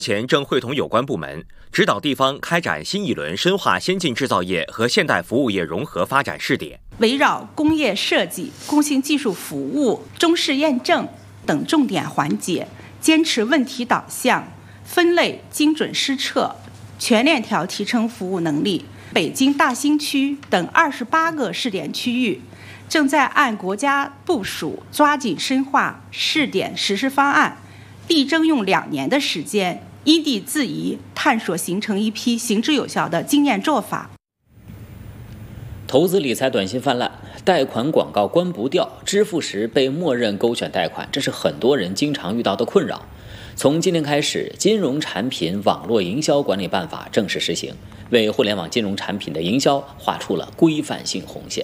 前正会同有关部门指导地方开展新一轮深化先进制造业和现代服务业融合发展试点， 围绕工业设计、工信技术服务、中试验证等重点环节，坚持问题导向、分类精准施策，全链条提升服务能力。北京大兴区等28个试点区域正在按国家部署，抓紧深化试点实施方案，力争用2年的时间，因地制宜探索形成一批行之有效的经验做法。 投资理财短信泛滥，贷款广告关不掉，支付时被默认勾选贷款，这是很多人经常遇到的困扰。从今天开始，《金融产品网络营销管理办法》正式实行，为互联网金融产品的营销画出了规范性红线。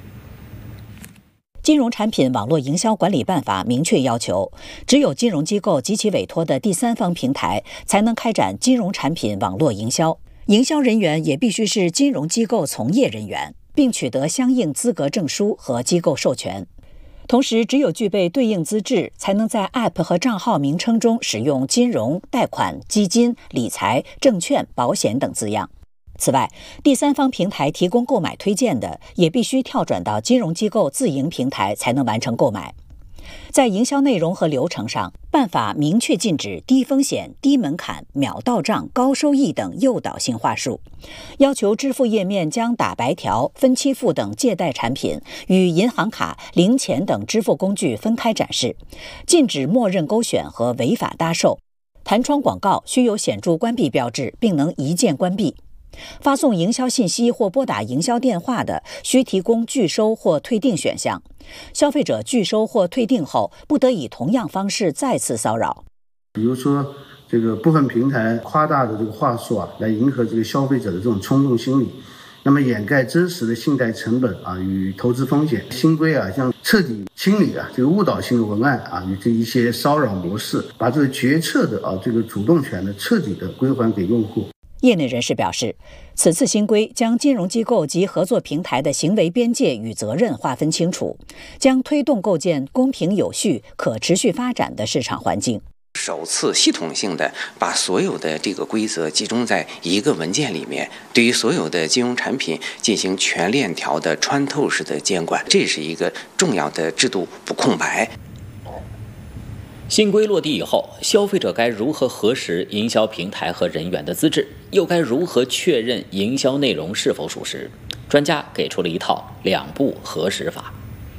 金融产品网络营销管理办法明确要求，只有金融机构及其委托的第三方平台才能开展金融产品网络营销，营销人员也必须是金融机构从业人员，并取得相应资格证书和机构授权。同时，只有具备对应资质，才能在 App 和账号名称中使用金融、贷款、基金、理财、证券、保险等字样。此外，第三方平台提供购买推荐的，也必须跳转到金融机构自营平台才能完成购买。在营销内容和流程上，办法明确禁止低风险、低门槛、秒到账、高收益等诱导性话术，要求支付页面将打白条、分期付等借贷产品与银行卡、零钱等支付工具分开展示，禁止默认勾选和违法搭售。弹窗广告需有显著关闭标志，并能一键关闭。发送营销信息或拨打营销电话的，需提供拒收或退订选项。消费者拒收或退订后，不得以同样方式再次骚扰。 比如说，这个部分平台夸大的这个话术来迎合这个消费者的这种冲动心理，那么掩盖真实的信贷成本与投资风险。新规将彻底清理这个误导性的文案与这一些骚扰模式，把这个决策的这个主动权呢彻底的归还给用户。 业内人士表示，此次新规将金融机构及合作平台的行为边界与责任划分清楚，将推动构建公平有序、可持续发展的市场环境。 首次系统性的把所有的这个规则集中在一个文件里面，对于所有的金融产品进行全链条的穿透式的监管，这是一个重要的制度不空白。 新规落地以后，消费者该如何核实营销平台和人员的资质，又该如何确认营销内容是否属实？专家给出了一套2步核实法。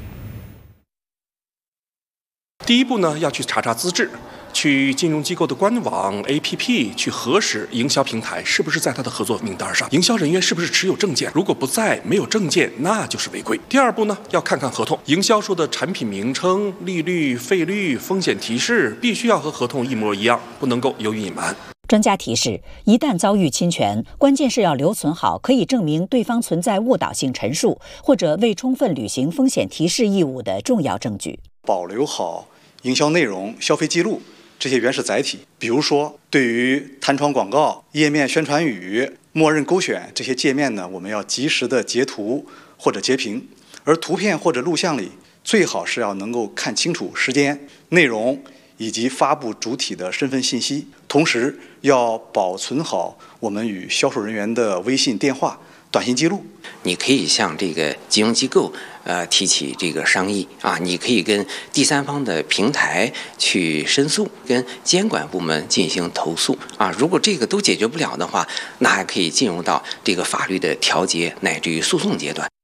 第一步呢，要去查资质，去金融机构的官网 APP 去核实营销平台是不是在他的合作名单上，营销人员是不是持有证件，如果不在，没有证件，那就是违规。第二步呢，要看看合同，营销说的产品名称、利率、费率、风险提示必须要和合同一模一样，不能够有隐瞒。 专家提示，一旦遭遇侵权，关键是要留存好可以证明对方存在误导性陈述或者未充分履行风险提示义务的重要证据， 保留好营销内容、消费记录这些原始载体。比如说，对于弹窗广告、页面宣传语、默认勾选这些界面呢，我们要及时的截图或者截屏，而图片或者录像里最好是要能够看清楚时间、内容以及发布主体的身份信息，同时要保存好我们与销售人员的微信、电话、短信记录。 你可以向这个金融机构提起这个商议你可以跟第三方的平台去申诉，跟监管部门进行投诉如果这个都解决不了的话，那还可以进入到这个法律的调解乃至于诉讼阶段。